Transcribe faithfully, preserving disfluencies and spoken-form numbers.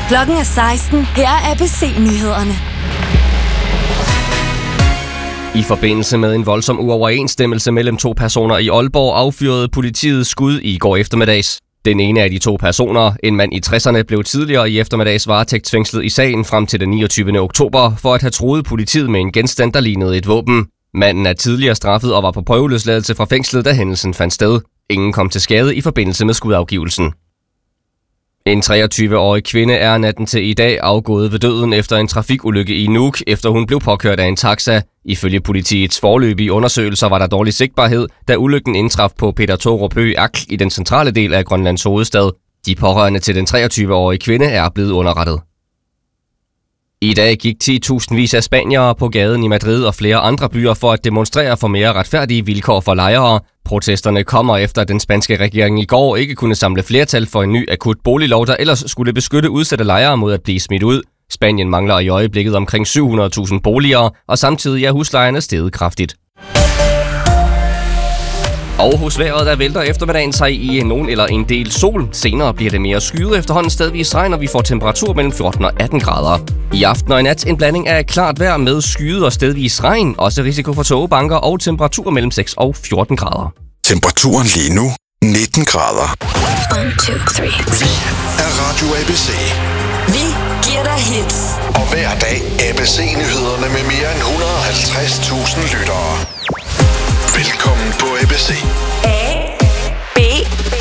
Klokken er seksten. Her er A B C-nyhederne. I forbindelse med en voldsom uoverensstemmelse mellem to personer i Aalborg affyrede politiet skud i går eftermiddags. Den ene af de to personer, en mand i tresserne, blev tidligere i eftermiddags varetægtsfængslet i sagen frem til den niogtyvende oktober for at have truet politiet med en genstand, der lignede et våben. Manden er tidligere straffet og var på prøveløsladelse fra fængslet, da hændelsen fandt sted. Ingen kom til skade i forbindelse med skudafgivelsen. En treogtyve-årig kvinde er natten til i dag afgået ved døden efter en trafikulykke i Nuuk, efter hun blev påkørt af en taxa. Ifølge politiets foreløbige undersøgelser var der dårlig sigtbarhed, da ulykken indtraf på Peter Thorup Hø Akl i den centrale del af Grønlands hovedstad. De pårørende til den treogtyve-årige kvinde er blevet underrettet. I dag gik ti tusindvis af spaniere på gaden i Madrid og flere andre byer for at demonstrere for mere retfærdige vilkår for lejere. Protesterne kommer efter, at den spanske regering i går ikke kunne samle flertal for en ny akut boliglov, der ellers skulle beskytte udsatte lejere mod at blive smidt ud. Spanien mangler i øjeblikket omkring syv hundrede tusind boliger, og samtidig er huslejerne steget kraftigt. Og hos vejret, der vælter eftermiddagen sig i nogen eller en del sol. Senere bliver det mere skyet, efterhånden stedvis regn, og vi får temperatur mellem fjorten og atten grader. I aften og i nat en blanding af klart vejr med skyet og stedvis regn. Også risiko for tågebanker og temperatur mellem seks og fjorten grader. Temperaturen lige nu nitten grader. one, two, three. Vi er Radio A B C. Vi giver dig hits. Og hver dag A B C-nyhederne med mere end et hundrede og halvtreds tusind lyttere. Velkommen på A B C. A B